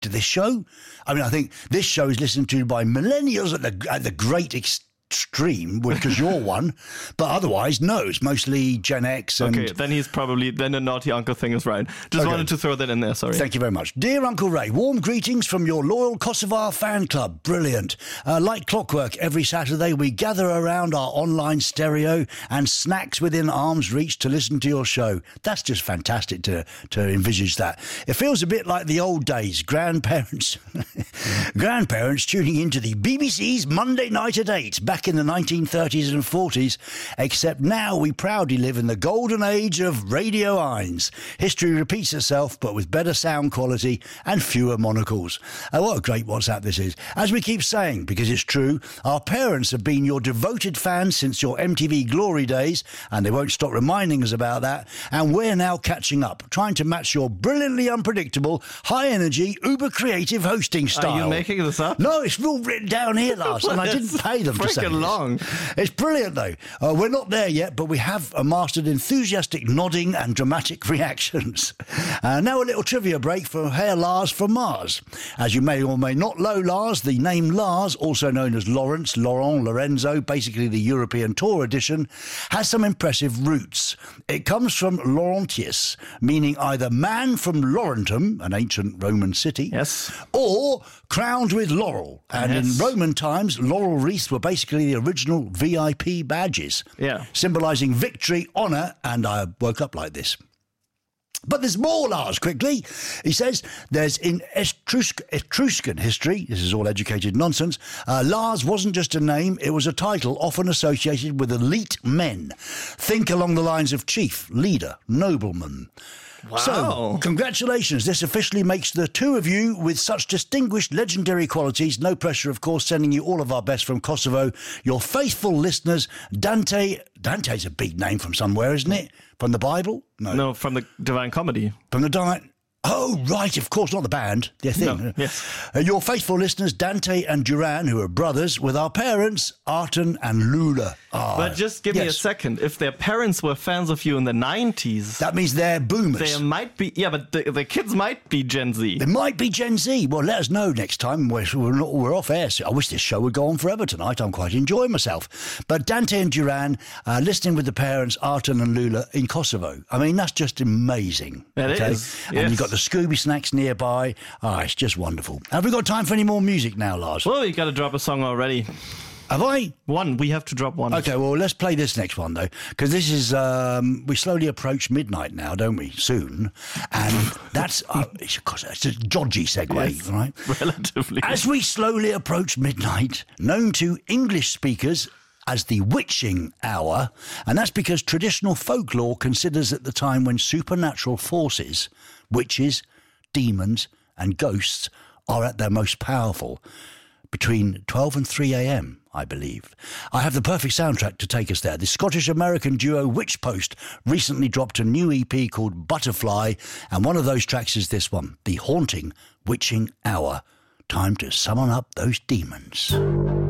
to this show. I mean, I think this show is listened to by millennials at the great extreme, because you're one, but otherwise, no, it's mostly Gen X. And okay, then then the naughty uncle thing is right. Just wanted to throw that in there, sorry. Thank you very much. Dear Uncle Ray, warm greetings from your loyal Kosovar fan club. Brilliant. Like clockwork, every Saturday we gather around our online stereo and snacks within arm's reach to listen to your show. That's just fantastic to envisage that. It feels a bit like the old days, grandparents tuning into the BBC's Monday Night at 8 back in the 1930s and 40s, except now we proudly live in the golden age of Radio 1. History repeats itself, but with better sound quality and fewer monocles. What a great WhatsApp this is. As we keep saying, because it's true, our parents have been your devoted fans since your MTV glory days, and they won't stop reminding us about that, and we're now catching up, trying to match your brilliantly unpredictable, high-energy, uber-creative hosting style. Are you making this up? No, it's all written down here, Lars, and I didn't pay them to say this. Long. It's brilliant, though. We're not there yet, but we have mastered enthusiastic nodding and dramatic reactions. Now a little trivia break for Herr Lars from Mars. As you may or may not know, Lars, the name Lars, also known as Lawrence, Laurent, Lorenzo, basically the European Tour edition, has some impressive roots. It comes from Laurentius, meaning either man from Laurentum, an ancient Roman city, yes, or crowned with laurel. And in Roman times, laurel wreaths were basically the original VIP badges, symbolising victory, honour, and I woke up like this. But there's more, Lars, quickly. He says there's in Etruscan history, this is all educated nonsense, Lars wasn't just a name, it was a title often associated with elite men. Think along the lines of chief, leader, nobleman. Wow. So, congratulations. This officially makes the two of you with such distinguished legendary qualities. No pressure, of course, sending you all of our best from Kosovo. Your faithful listeners, Dante. Dante's a big name from somewhere, isn't it? From the Bible? No, from the Divine Comedy. From the Divine... Oh, right, of course, not the band, their thing. No, yes. Your faithful listeners, Dante and Duran, who are brothers, with our parents, Arten and Lula. But just give me a second. If their parents were fans of you in the 90s... That means they're boomers. They might be... Yeah, but the kids might be Gen Z. They might be Gen Z. Well, let us know next time. We're off air. So I wish this show would go on forever tonight. I'm quite enjoying myself. But Dante and Duran, listening with the parents, Arten and Lula, in Kosovo. I mean, that's just amazing. It is. And you've got the Scooby snacks nearby. It's just wonderful. Have we got time for any more music now, Lars? Well, you got to drop a song already. Have I? One. We have to drop one. Okay, well, let's play this next one, though, because this is, we slowly approach midnight now, don't we? Soon. And that's, it's a dodgy segue, yes, right? Relatively. As we slowly approach midnight, known to English speakers as the witching hour, and that's because traditional folklore considers it the time when supernatural forces, witches, demons and ghosts are at their most powerful, between 12 and 3 a.m, I believe. I have the perfect soundtrack to take us there. The Scottish-American duo Witchpost recently dropped a new EP called Butterfly, and one of those tracks is this one, The Haunting Witching Hour. Time to summon up those demons.